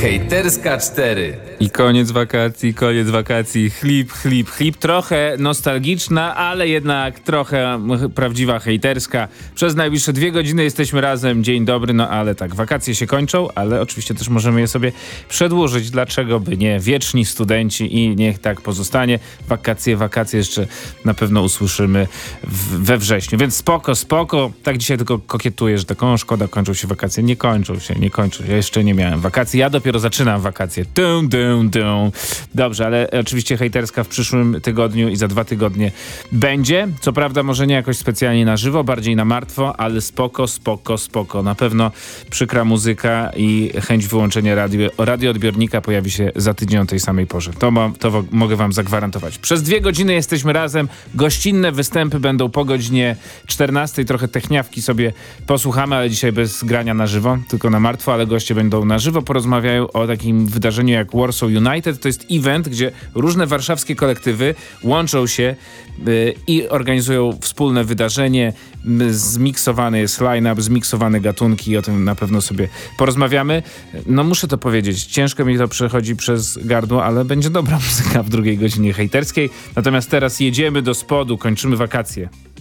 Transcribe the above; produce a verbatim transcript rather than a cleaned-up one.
Hejterska cztery. I koniec wakacji, koniec wakacji, chlip, chlip, chlip. Trochę nostalgiczna, ale jednak trochę prawdziwa hejterska. Przez najbliższe dwie godziny jesteśmy razem. Dzień dobry, no ale tak, wakacje się kończą, ale oczywiście też możemy je sobie przedłużyć. Dlaczego by nie? Wieczni studenci i niech tak pozostanie. Wakacje, wakacje jeszcze na pewno usłyszymy w, we wrześniu. Więc spoko, spoko. Tak dzisiaj tylko kokietuję, że taką szkoda, kończą się wakacje. Nie kończą się, nie kończą. Ja jeszcze nie miałem wakacji. Ja dopiero zaczynam wakacje. Dum, dum, dum. Dobrze, ale oczywiście hejterska w przyszłym tygodniu i za dwa tygodnie będzie. Co prawda może nie jakoś specjalnie na żywo, bardziej na martwo, ale spoko, spoko, spoko. Na pewno przykra muzyka i chęć wyłączenia radio, radioodbiornika pojawi się za tydzień o tej samej porze. To, ma, to w, mogę wam zagwarantować. Przez dwie godziny jesteśmy razem. Gościnne występy będą po godzinie czternastej. Trochę techniawki sobie posłuchamy, ale dzisiaj bez grania na żywo, tylko na martwo, ale goście będą na żywo. Porozmawiają o takim wydarzeniu jak Warsaw United. To jest event, gdzie różne warszawskie kolektywy łączą się yy, i organizują wspólne wydarzenie. Zmiksowany jest line-up, zmiksowane gatunki i o tym na pewno sobie porozmawiamy. No muszę to powiedzieć, ciężko mi to przechodzi przez gardło, ale będzie dobra muzyka w drugiej godzinie hejterskiej. Natomiast teraz jedziemy do spodu, kończymy wakacje.